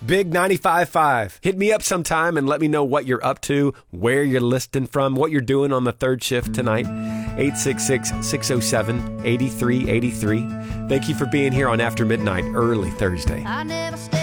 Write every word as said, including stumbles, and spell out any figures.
Big ninety-five point five. Hit me up sometime and let me know what you're up to, where you're listening from, what you're doing on the third shift tonight. eight six six, six oh seven, eight three eight three. Thank you for being here on After Midnight, early Thursday. I never stay